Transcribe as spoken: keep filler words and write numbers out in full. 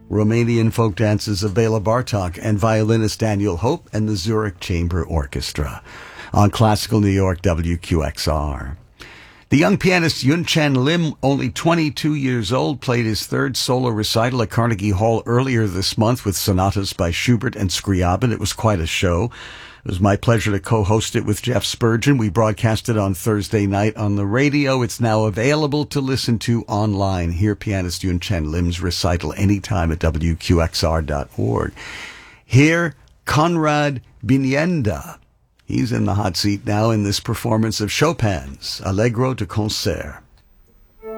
Romanian folk dances of Bela Bartok, and violinist Daniel Hope and the Zurich Chamber Orchestra. On Classical New York W Q X R. The young pianist Yun Chen Lim, only twenty-two years old, played his third solo recital at Carnegie Hall earlier this month with sonatas by Schubert and Scriabin. It was quite a show. It was my pleasure to co-host it with Jeff Spurgeon. We broadcast it on Thursday night on the radio. It's now available to listen to online. Hear pianist Yun Chen Lim's recital anytime at W Q X R dot org. Hear Conrad Binienda. He's in the hot seat now in this performance of Chopin's Allegro de Concert.